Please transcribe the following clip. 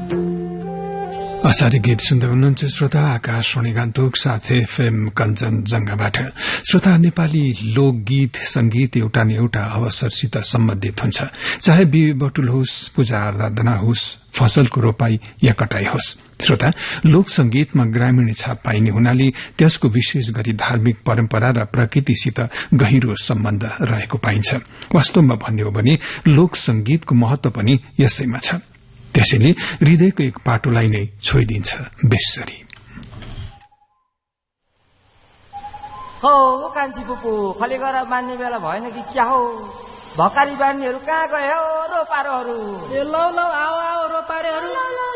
असारी गीत सुन्दै हुनुहुन्छ श्रोता आकाशवाणी गान्तोक साथै एफएम कञ्चनजंघाबाट। श्रोता, नेपाली लोकगीत संगीत एउटा न एउटा अवसरसित सम्बन्धित हुन्छ, चाहे बिहे बटुल होस्, पूजा आराधना होस्, फसलको रोपाई या कटाई होस्। श्रोता, लोक संगीतमा ग्रामीण छाप पाइने हुनाले त्यसको विशेष गरी धार्मिक परम्परा र प्रकृतिसित गहिरो सम्बन्ध रहेको पाइन्छ। वास्तवमा भन्ने हो भने लोक संगीतको महत्व पनि यसैमा छ। त्यसैले हृदयको एक पाटोलाई नै छोइदिन्छ बेसरी। हो कान्छी पुपु, खली गरेर मान्ने बेला भएन कि क्या हो? भकारी बान्नेहरू कहाँ गए हो रोपारोहरू? लौ लौ आओ आओ रोपारेहरू।